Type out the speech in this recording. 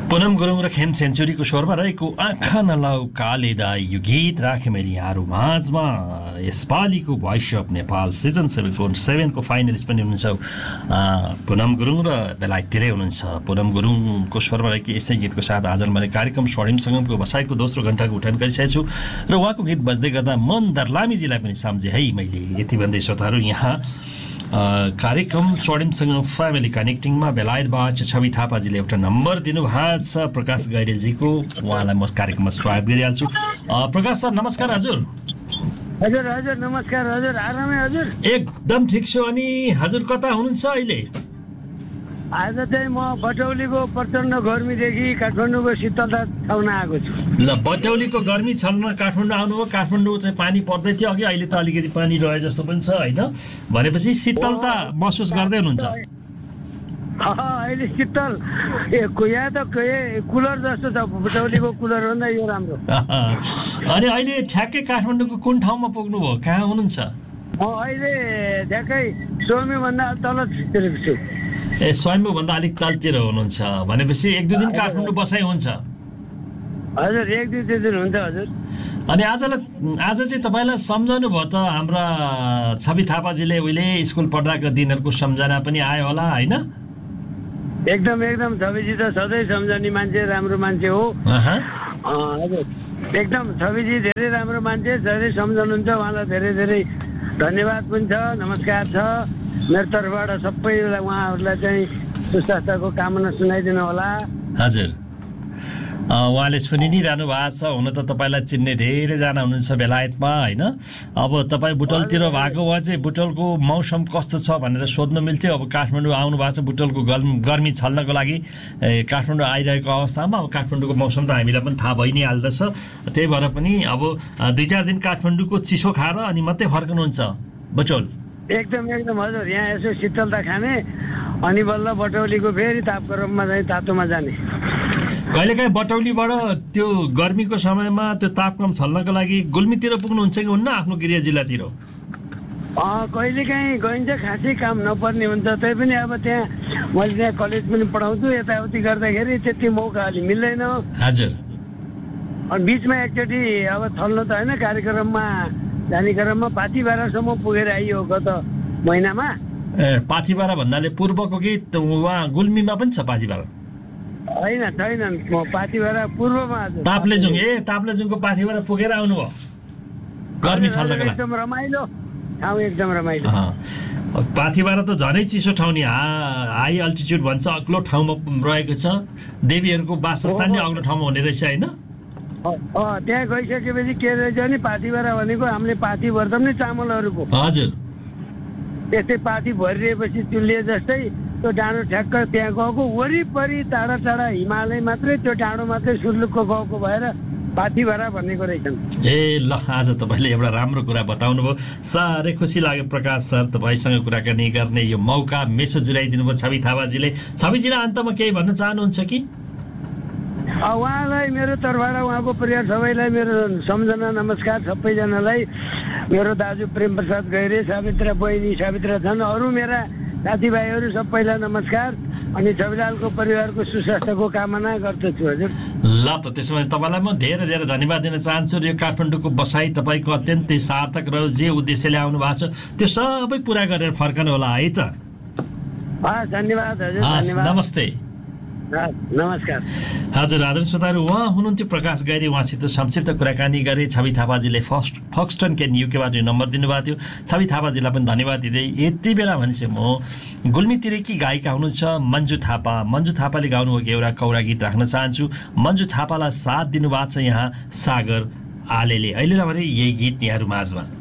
पुनम गुरुङ र खेम सेन्चुरीको स्वरमा रहेको आँखा नलाउ काले दाई यो गीत राखेँ मैले यहाँहरू माझमा। यसपालिको voice of Nepal season 7को finalist पनि हुनुहुन्छ पुनम गुरुङ र बेलायततिरै हुनुहुन्छ। पुनम गुरुङको स्वरमा रहेको यसै गीतको साथ आज मैले कार्यक्रम स्वर्णिमसँगको बसाइको दोस्रो घण्टाको उठान गरिसकेको छु र उहाँको गीत बज्दै गर्दा मन दर्लामीजीलाई पनि सम्झेँ है मैले। यति भन्दै श्रोताहरू यहाँ कार्यक्रम स्वर्णिमसँग फ्यामिली कनेक्टिङमा बेलायतबाट छवि थापाजीले एउटा नम्बर दिनुभएको छ प्रकाश गैरेलजीको। उहाँलाई म कार्यक्रममा स्वागत गरिहाल्छु। प्रकाश सर नमस्कार। हजुर हजुर हजुर नमस्कार। हजुर आरामै हजुर? एकदम ठिक छु। अनि हजुर कता हुनुहुन्छ अहिले? आज चाहिँ म बटौलीको प्रचण्ड गर्मीदेखि काठमाडौँको शीतलता ठाउँमा आएको छु। ल बटौलीको गर्मी छल्न काठमाडौँ आउनुभयो। काठमाडौँ चाहिँ पानी पर्दै थियो अघि, अहिले त अलिकति पानी रहे जस्तो पनि छ होइन? भनेपछि शीतलता महसुस गर्दै हुनुहुन्छ? अहिले शीतल यहाँ त कुलर जस्तो छ। बटौलीको कुलर भन्दा यो राम्रो। अनि अहिले ठ्याक्कै काठमाडौँको कुन ठाउँमा पुग्नुभयो? कहाँ हुनुहुन्छ? म अहिले ठ्याक्कै स्वामीभन्दा तलतिर छु। ए स्वयम्भूभन्दा अलिक तलतिर हुनुहुन्छ भनेपछि 1-2 दिन काठमाडौँ बसाइ हुन्छ? हजुर 1-2 दिन हुन्छ हजुर। अनि आज चाहिँ तपाईँलाई सम्झाउनु भयो त हाम्रा छवि थापाजीले उहिले स्कुल पढ्दाको दिनहरूको सम्झना पनि आयो होला होइन? एकदम एकदम छविजी त सधैँ सम्झने मान्छे, राम्रो मान्छे हो। हजुर एकदम छविजी धेरै राम्रो मान्छे, सधैँ सम्झनुहुन्छ। उहाँलाई धेरै धेरै धन्यवाद पनि छ, नमस्कार छ मेरो तर्फबाट। सबैलाई उहाँहरूलाई चाहिँ सुस्वास्थ्यको कामना सुनाइदिनु होला। हजुर उहाँले सुनि नै रहनु भएको छ। हुन त तपाईँलाई चिन्ने धेरैजना हुनुहुन्छ बेलायतमा होइन? अब तपाईँ बुटोलतिर भएको भए चाहिँ बुटोलको मौसम कस्तो छ भनेर सोध्नु मिल्थ्यो। अब काठमाडौँ आउनु भएको छ बुटोलको गर्मी छल्नको लागि काठमाडौँ आइरहेको अवस्थामा अब काठमाडौँको मौसम त हामीलाई पनि थाहा भइ नै हाल्दछ। त्यही भएर पनि अब 2-4 दिन काठमाडौँको चिसो खाएर अनि मात्रै फर्कनुहुन्छ बुटोल? एकदम एकदम हजुर। यहाँ यसो शीतलता खाने अनि बल्ल बटौलीको फेरि तापक्रममा चाहिँ तातोमा जाने। कहिलेकाहीँ बटौलीबाट त्यो गर्मीको समयमा त्यो तापक्रम छल्नको लागि गुल्मीतिर पुग्नुहुन्छ कि हुन्न आफ्नो गृह जिल्लातिर? कहिलेकाहीँ गइन्छ, खासै काम नपर्ने हुन्छ। तै पनि अब त्यहाँ मैले त्यहाँ कलेज पनि पढाउँछु, यताउति गर्दाखेरि त्यति मौका अलि मिल्दैन। हजुर। अनि बिचमा एकचोटि अब छल्नु त होइन, कार्यक्रममा जाने क्रममा पाथिभारासम्म पुगेर आइयो गत महिनामा। ए पाथिभारा भन्नाले पूर्वको कि उहाँ गुल्मीमा पनि छ पाथिभारा? होइन छैन, म पाथिभारा पूर्वमा। ताप्लेजुङ? ए ताप्लेजुङको पाथिभारा पुगेर आउनुभयो गर्मी छल्नको लागि? एकदम रमाइलो ठाउँ, एकदम रमाइलो। पाथिभारा त झनै चिसो ठाउँ नि, हाई अल्टिच्युड भन्छ, अग्लो ठाउँमा रहेको छ। देवीहरूको वासस्थान नै अग्लो ठाउँमा हुने रहेछ होइन? त्यहाँ गइसकेपछि के रहेछ भने पाथिभारा भनेको हामीले पाथी भर्छौँ नि चामलहरूको। हजुर। त्यस्तै पाथी भरिरहेपछि चुल्लिए जस्तै त्यो डाँडो ठ्याक्क त्यहाँ गएको वरिपरि टाढा टाढा हिमालय मात्रै, त्यो डाँडो मात्रै सुर्लुकको गएको भएर पाथिभारा भनेको रहेछन्। ए ल आज तपाईँले एउटा राम्रो कुरा बताउनु भयो। साह्रै खुसी लाग्यो प्रकाश सर तपाईँसँग कुराकानी गर्ने यो मौका मेसो जुराइदिनु भयो छवि थापाजीले। छविजीलाई अन्तमा केही भन्न चाहनुहुन्छ कि? उहाँलाई मेरो तर्फबाट उहाँको परिवार सबैलाई मेरो सम्झना नमस्कार। सबैजनालाई मेरो दाजु प्रेम प्रसाद गैरे, सावित्रा बहिनी सावित्रा छन्, अरू मेरा साथीभाइहरू सबैलाई नमस्कार। अनि छविलालको परिवारको सुस्वास्थ्यको कामना गर्दछु हजुर। ल त त्यसो भने तपाईँलाई म धेरै धेरै धन्यवाद दिन चाहन्छु। यो काठमाडौँको बसाइ तपाईँको अत्यन्तै सार्थक रह्यो। जे उद्देश्यले आउनु भएको छ त्यो सबै पुरा गरेर फर्कनु होला है त? धन्यवाद हजुर, नमस्ते। नमस्कार हजुर। आदरणीय श्रोताहरू, उहाँ हुनुहुन्थ्यो प्रकाश गैरी। उहाँसित संक्षिप्त कुराकानी गरे। छवि थापाजीले फक्सटन केन युकेबाट यो नम्बर दिनुभएको थियो। छवि थापाजीलाई पनि धन्यवाद दिँदै यति बेला भनेपछि म गुल्मीतिरेकी गायिका हुनुहुन्छ मन्जु थापा। मन्जु थापाले गाउनुभएको एउटा कौरा गीत राख्न चाहन्छु। मन्जु थापालाई साथ दिनुभएको छ यहाँ सागर आलेले। अहिले भने यही गीत यहाँहरू माझमा।